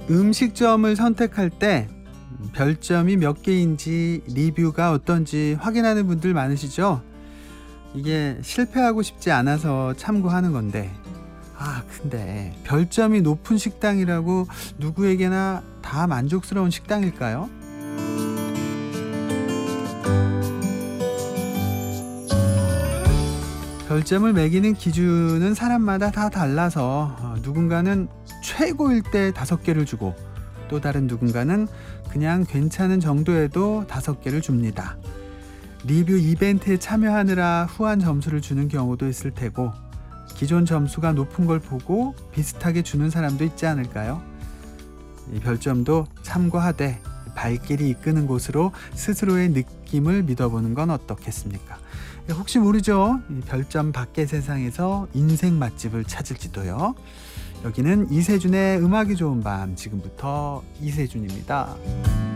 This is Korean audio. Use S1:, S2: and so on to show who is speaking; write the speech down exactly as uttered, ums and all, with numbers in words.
S1: 음식점을 선택할 때 별점이 몇 개인지, 리뷰가 어떤지 확인하는 분들 많으시죠? 이게 실패하고 싶지 않아서 참고하는 건데, 아 근데 별점이 높은 식당이라고 누구에게나 다 만족스러운 식당일까요? 별점을 매기는 기준은 사람마다 다 달라서 어, 누군가는 최고일 때 다섯 개를 주고, 또 다른 누군가는 그냥 괜찮은 정도에도 다섯 개를 줍니다. 리뷰 이벤트에 참여하느라 후한 점수를 주는 경우도 있을 테고, 기존 점수가 높은 걸 보고 비슷하게 주는 사람도 있지 않을까요? 이 별점도 참고하되 발길이 이끄는 곳으로 스스로의 느낌을 믿어보는 건 어떻겠습니까? 혹시 모르죠? 이 별점 밖의 세상에서 인생 맛집을 찾을지도요. 여기는 이세준의 음악이 좋은 밤, 지금부터 이세준입니다.